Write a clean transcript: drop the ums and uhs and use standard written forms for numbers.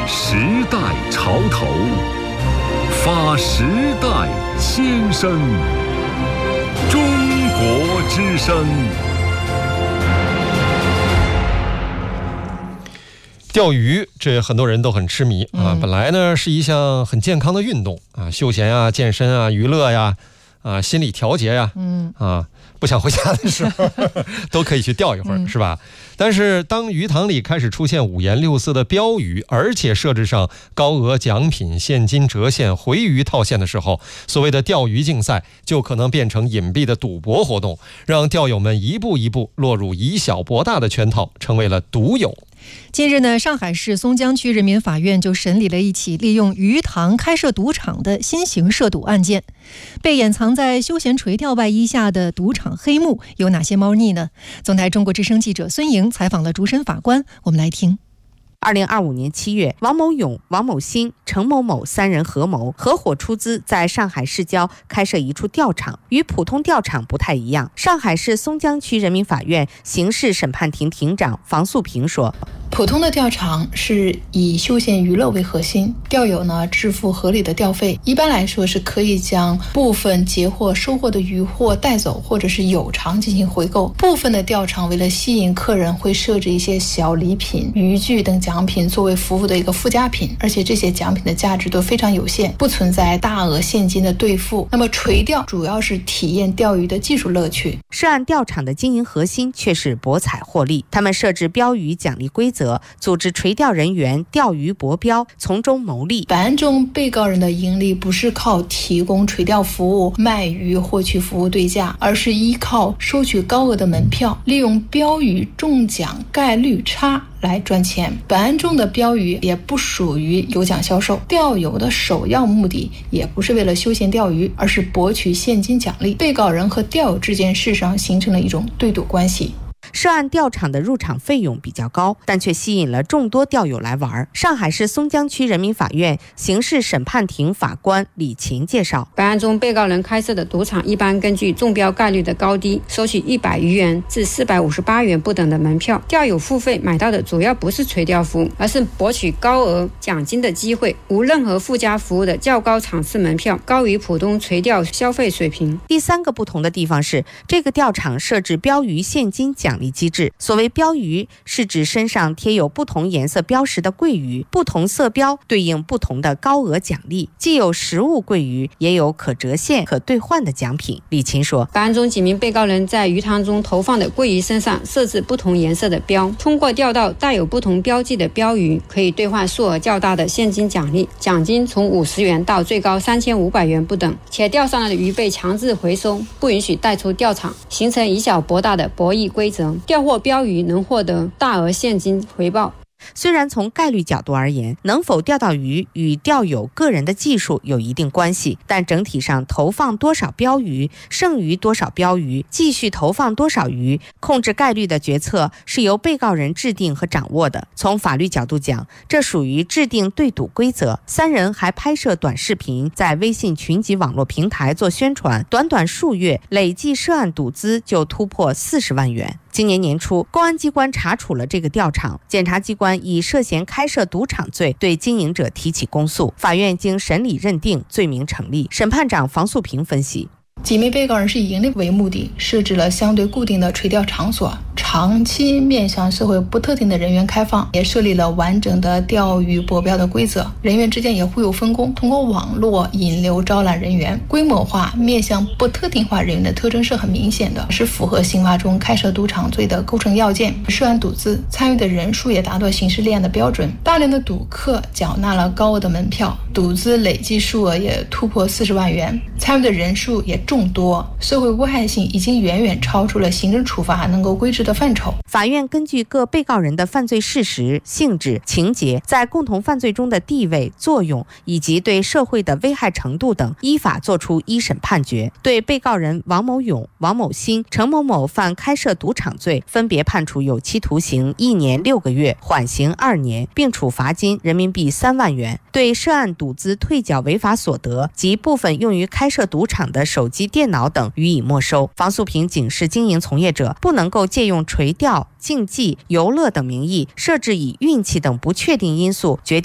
时代潮头，发时代先声。中国之声。 钓鱼，这很多人都很痴迷啊。本来呢是一项很健康的运动啊，休闲啊、健身啊、娱乐呀、心理调节呀，不想回家的时候都可以去钓一会儿，是吧？但是当鱼塘里开始出现五颜六色的标语，而且设置上高额奖品、现金折现、回鱼套现的时候，所谓的钓鱼竞赛就可能变成隐蔽的赌博活动，让钓友们一步一步落入以小博大的圈套，成为了赌友。 近日呢，上海市松江区人民法院就审理了一起利用鱼塘开设赌场的新型涉赌案件。被掩藏在休闲垂钓外衣下的赌场黑幕有哪些猫腻呢？总台中国之声记者孙莹采访了主审法官，我们来听。 2025年7月，王某勇、王某新、程某某三人合谋，合伙出资在上海市郊开设一处钓场。与普通钓场不太一样，上海市松江区人民法院刑事审判庭庭长房素平说， 普通的钓场是以休闲娱乐为核心，钓友呢支付合理的钓费，一般来说是可以将部分截获收获的渔获带走，或者是有偿进行回购。部分的钓场为了吸引客人，会设置一些小礼品、渔具等奖品作为服务的一个附加品，而且这些奖品的价值都非常有限，不存在大额现金的兑付。那么垂钓主要是体验钓鱼的技术乐趣。 涉案钓场的经营核心却是博彩获利，他们设置标语奖励规则，组织垂钓人员钓鱼博标，从中牟利。 本案中被告人的盈利不是靠提供垂钓服务、卖鱼获取服务对价，而是依靠收取高额的门票，利用标语中奖概率差来赚钱。本案中的标语也不属于有奖销售，钓友的首要目的也不是为了休闲钓鱼，而是博取现金奖励。被告人和钓友之间事实上形成了一种对赌关系。 涉案钓场的入场费用比较高，但却吸引了众多钓友来玩。上海市松江区人民法院刑事审判庭法官李琴介绍， 本案中被告人开设的赌场一般根据中标概率的高低，收取100余元至458元不等的门票。钓友付费买到的主要不是垂钓服务，而是博取高额奖金的机会，无任何附加服务的较高场次门票，高于普通垂钓消费水平。 第三个不同的地方是，这个钓场设置标鱼现金奖励机制。所谓标鱼，是指身上贴有不同颜色标识的桂鱼，不同色标对应不同的高额奖励，既有实物桂鱼，也有可折现、可兑换的奖品。李琴说， 本案中几名被告人在鱼塘中投放的桂鱼身上设置不同颜色的标，通过钓到带有不同标记的标鱼，可以兑换数额较大的现金奖励，奖金从50元到最高3500元不等，且钓上来的鱼被强制回收，不允许带出钓场，形成以小博大的博弈规则。钓获标鱼能获得大额现金回报。 虽然从概率角度而言，能否钓到鱼与钓友个人的技术有一定关系，但整体上投放多少标鱼，剩余多少标鱼，继续投放多少鱼，控制概率的决策是由被告人制定和掌握的。从法律角度讲，这属于制定对赌规则。三人还拍摄短视频，在微信群级网络平台做宣传，短短数月，累计涉案赌资就突破40万元。今年年初，公安机关查处了这个钓场，检察机关以涉嫌开设赌场罪对经营者提起公诉，法院经审理认定罪名成立。审判长房素平分析， 几名被告人是以盈利为目的，设置了相对固定的垂钓场所，长期面向社会不特定的人员开放，也设立了完整的钓鱼博标的规则，人员之间也互有分工，通过网络引流招揽人员，规模化面向不特定化人员的特征是很明显的，是符合刑法中开设赌场罪的构成要件。涉案赌资参与的人数也达到刑事立案的标准，大量的赌客缴纳了高额的门票，赌资累计数额也突破40万元，参与的人数也众多，社会危害性已经远远超出了行政处罚能够规制的范畴。 法院根据各被告人的犯罪事实、性质、情节，在共同犯罪中的地位、作用以及对社会的危害程度等，依法作出一审判决。对被告人王某勇、王某新、程某某犯开设赌场罪，分别判处有期徒刑1年6个月，缓刑2年，并处罚金人民币3万元。对涉案赌资退缴违法所得及部分用于开设赌场的手机、电脑等予以没收。房素平警示经营从业者，不能够借用垂钓、竞技、游乐等名义，设置以运气等不确定因素决定